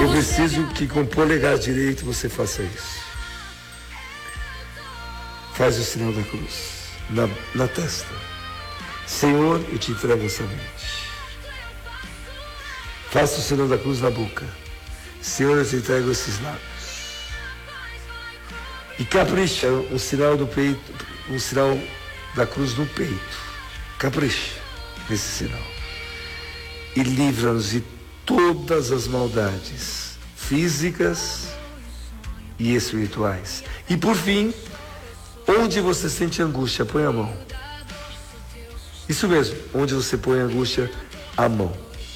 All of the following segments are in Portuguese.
Eu preciso que com o polegar direito você faça isso. Faz o sinal da cruz na testa. Senhor, eu te entrego essa mente. Faça o sinal da cruz na boca. Senhor, eu te entrego esses lábios. E capricha o sinal do peito, o sinal da cruz no peito. Capricha nesse sinal. E livra-nos de todas as maldades físicas e espirituais. E por fim, onde você sente angústia, põe a mão. Isso mesmo, onde você põe a angústia, a mão.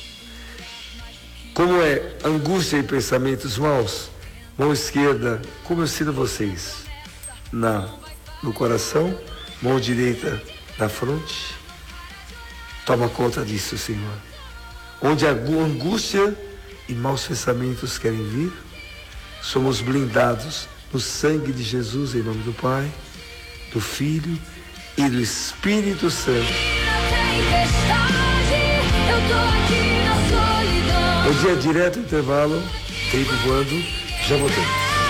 Como é angústia e pensamentos maus, mão esquerda, como eu ensino vocês, no coração, mão direita na fronte. Toma conta disso, Senhor. Onde a angústia e maus pensamentos querem vir, somos blindados no sangue de Jesus, em nome do Pai, do Filho e do Espírito Santo. O dia direto, intervalo, tempo voando, já voltamos.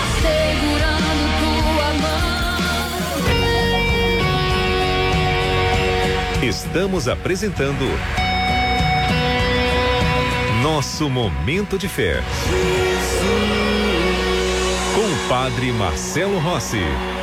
Estamos apresentando Nosso Momento de Fé. Com o Padre Marcelo Rossi.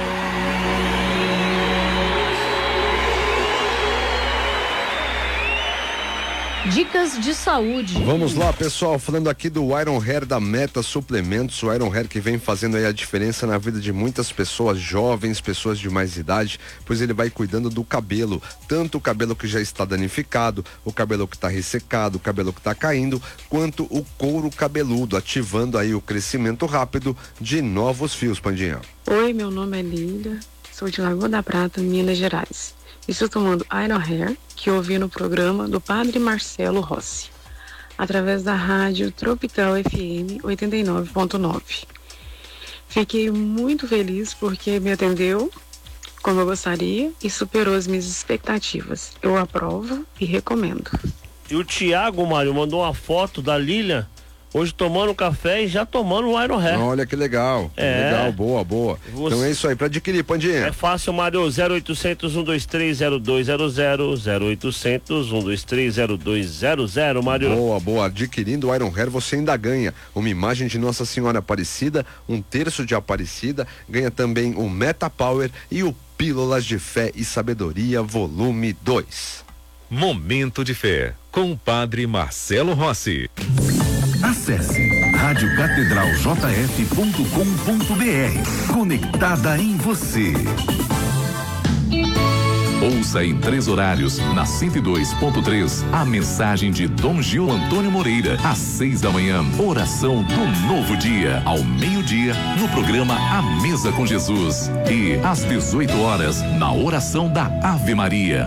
Dicas de saúde. Vamos lá, pessoal, falando aqui do Iron Hair da Meta Suplementos, o Iron Hair que vem fazendo aí a diferença na vida de muitas pessoas jovens, pessoas de mais idade, pois ele vai cuidando do cabelo, tanto o cabelo que já está danificado, o cabelo que está ressecado, o cabelo que está caindo, quanto o couro cabeludo, ativando aí o crescimento rápido de novos fios, Pandinha. Oi, meu nome é Lília, sou de Lagoa da Prata, Minas Gerais. Estou tomando Iron Hair, que eu ouvi no programa do Padre Marcelo Rossi, através da rádio Tropical FM 89.9. Fiquei muito feliz porque me atendeu como eu gostaria e superou as minhas expectativas. Eu aprovo e recomendo. E o Tiago, Mário, mandou uma foto da Lília hoje tomando café e já tomando o Iron Hair. Olha que legal, legal, boa. Então é isso aí, para adquirir, Pandinha. É fácil, Mário, 0800 123 0200, 0800 123 0200, Mário. Boa, adquirindo o Iron Hair você ainda ganha uma imagem de Nossa Senhora Aparecida, um terço de Aparecida, ganha também o Meta Power e o Pílulas de Fé e Sabedoria volume 2. Momento de Fé, com o Padre Marcelo Rossi. Acesse radiocatedraljf.com.br. Conectada em você. Ouça em 3 horários, na 102.3, a mensagem de Dom Gil Antônio Moreira, às 6 da manhã, oração do novo dia, ao meio-dia, no programa A Mesa com Jesus, e às 18 horas, na oração da Ave Maria.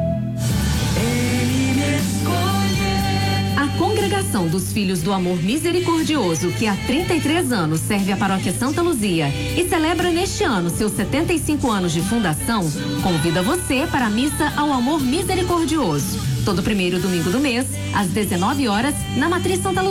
A Congregação dos Filhos do Amor Misericordioso, que há 33 anos serve a Paróquia Santa Luzia e celebra neste ano seus 75 anos de fundação, convida você para a Missa ao Amor Misericordioso, todo primeiro domingo do mês, às 19 horas, na Matriz Santa Luzia.